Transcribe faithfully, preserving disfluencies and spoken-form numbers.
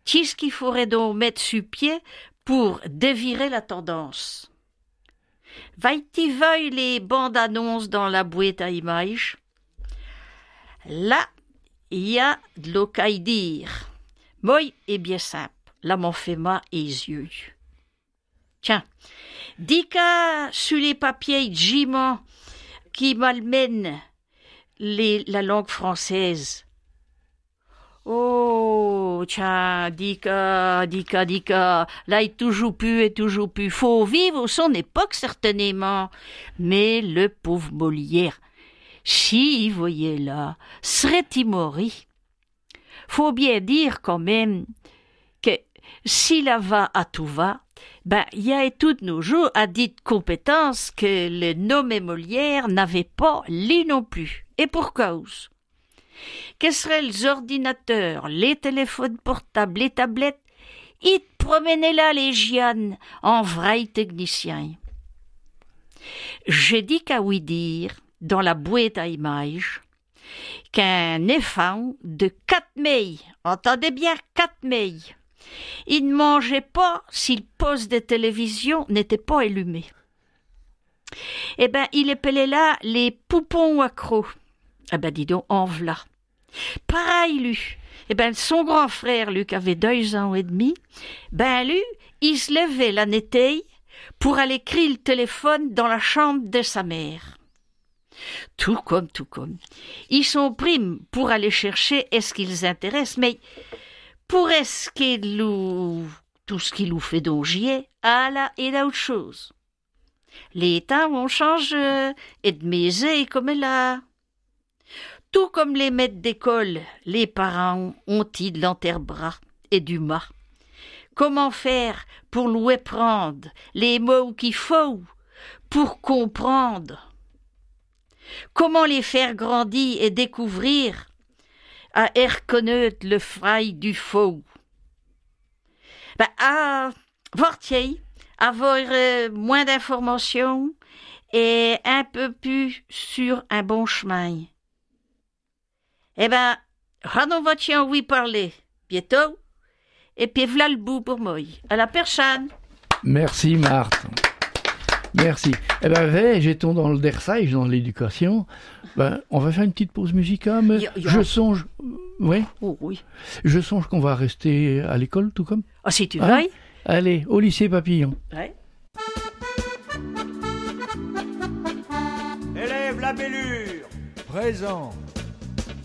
Qu'est-ce qu'il faudrait donc mettre sur pied pour dévirer la tendance? Va-t-il voir les bandes annonces dans la boîte à images? Là, il y a de l'eau qu'à y dire. Moi, est bien simple. Là, mon fait ma et les yeux. Tiens, dis qu'à sur les papiers gimants qui malmènent les, la langue française. Oh, tiens, dis qu'à, dis qu'à, dis qu'à, là, il toujours plus et toujours plus. Faut vivre au son époque, certainement. Mais le pauvre Molière, si il voyait là, serait-il mori? Faut bien dire quand même que si là va à tout va, ben, il y a toutes nos jours à dites compétences que le nommé Molière n'avait pas, lui non plus. Et pour cause. Que seraient les ordinateurs, les téléphones portables, les tablettes? Ils promenaient là les giannes en vrai technicien. J'ai dit qu'à oui dire, dans la boîte à images, qu'un éléphant de quatre mailles, entendez bien quatre mailles, il ne mangeait pas si le poste de télévision n'était pas allumé. Eh ben, il appelait là les poupons accros. Eh ben, dis donc, en v'là. Pareil, lui. Eh ben, son grand frère, lui, qui avait deux ans et demi, ben, lui, il se levait la netteille pour aller crier le téléphone dans la chambre de sa mère. Tout comme, tout comme. Ils sont primes pour aller chercher est-ce qu'ils intéressent, mais pour est-ce qu'il ou tout ce qu'il nous fait dongier, ah là, et là autre chose. Les temps on change euh, et de maisée comme là. Tout comme les maîtres d'école, les parents ont-ils de l'enterbras et du mât. Comment faire pour louer prendre les mots qu'il faut pour comprendre? Comment les faire grandir et découvrir à reconnaître le frail du faux? Ben, à Vortier, avoir euh, moins d'informations et un peu plus sur un bon chemin. Eh ben, on va tiens oui parler bientôt, et puis voilà le bout pour moi. À la prochaine. Merci Marthe. Merci. Eh ben, vais, jetons dans le Versailles, dans l'éducation. Ben, on va faire une petite pause musicale, mais y a, y a... je songe... Oui. Oh, oui. Je songe qu'on va rester à l'école, tout comme. Ah, si tu hein? veux. Allez, au lycée Papillon. Ouais. Élève la bellure. Présent.